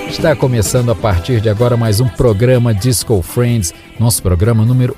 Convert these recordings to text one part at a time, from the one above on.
Está começando a partir de agora mais um programa Disco Friends, nosso programa número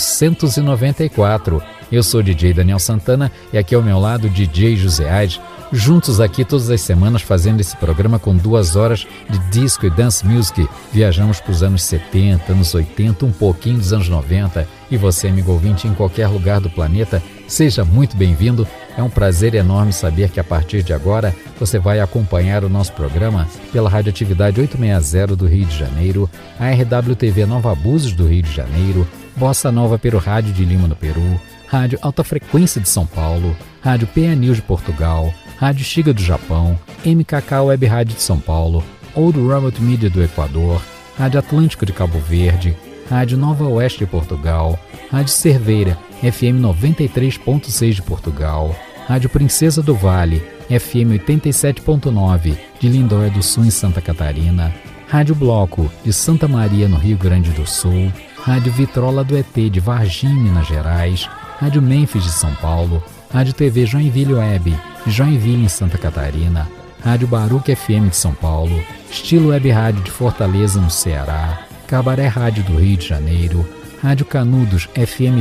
894. Eu sou o DJ Daniel Santana e aqui ao meu lado o DJ José Aires, juntos aqui todas as semanas fazendo esse programa com 2 horas de disco e dance music. Viajamos para os anos 70, anos 80, um pouquinho dos anos 90. E você, amigo ouvinte, em qualquer lugar do planeta, seja muito bem-vindo. É um prazer enorme saber que a partir de agora você vai acompanhar o nosso programa pela Radioatividade 860 do Rio de Janeiro, a RWTV Nova Abusos do Rio de Janeiro, Bossa Nova pelo Rádio de Lima no Peru, Rádio Alta Frequência de São Paulo, Rádio PA News de Portugal, Rádio Xiga do Japão, MKK Web Rádio de São Paulo, Old Robot Media do Equador, Rádio Atlântico de Cabo Verde, Rádio Nova Oeste de Portugal, Rádio Cerveira, FM 93.6 de Portugal, Rádio Princesa do Vale, FM 87.9 de Lindóia do Sul em Santa Catarina, Rádio Bloco de Santa Maria no Rio Grande do Sul, Rádio Vitrola do ET de Varginha, Minas Gerais, Rádio Memphis de São Paulo, Rádio TV Joinville Web de Joinville em Santa Catarina, Rádio Baruch FM de São Paulo, Estilo Web Rádio de Fortaleza no Ceará, Cabaré Rádio do Rio de Janeiro, Rádio Canudos FM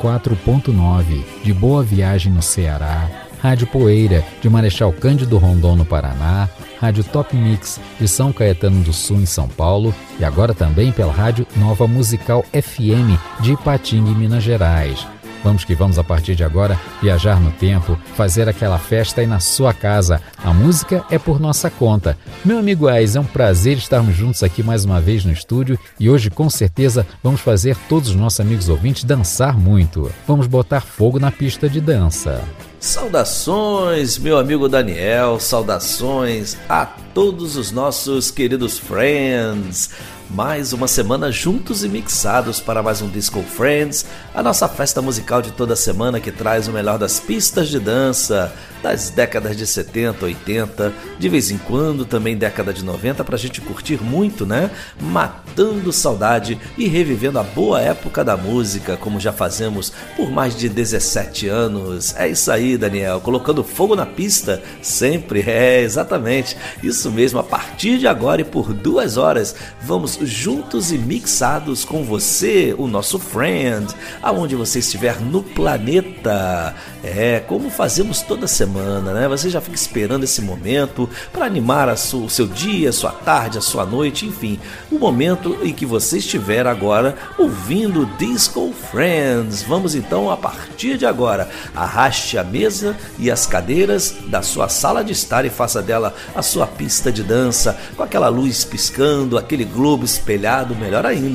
104.9 de Boa Viagem no Ceará, Rádio Poeira de Marechal Cândido Rondon no Paraná, Rádio Top Mix de São Caetano do Sul em São Paulo e agora também pela Rádio Nova Musical FM de Ipatinga, em Minas Gerais. Vamos que vamos a partir de agora viajar no tempo, fazer aquela festa aí na sua casa. A música é por nossa conta. Meu amigo Ais, é um prazer estarmos juntos aqui mais uma vez no estúdio e hoje com certeza vamos fazer todos os nossos amigos ouvintes dançar muito. Vamos botar fogo na pista de dança. Saudações, meu amigo Daniel, saudações a todos os nossos queridos friends. Mais uma semana juntos e mixados para mais um Disco Friends, a nossa festa musical de toda semana que traz o melhor das pistas de dança das décadas de 70, 80, de vez em quando também década de 90 pra gente curtir muito, né? Matando saudade e revivendo a boa época da música, como já fazemos por mais de 17 anos. É isso aí, Daniel, colocando fogo na pista sempre, exatamente, isso mesmo. A partir de agora e por 2 horas vamos juntos e mixados com você, o nosso friend, aonde você estiver no planeta. Como fazemos toda semana, né? Você já fica esperando esse momento para animar o seu dia, a sua tarde, a sua noite, enfim, o momento em que você estiver agora ouvindo Disco Friends. Vamos então, a partir de agora, arraste a mesa e as cadeiras da sua sala de estar e faça dela a sua pista de dança, com aquela luz piscando, aquele globo espelhado, melhor ainda,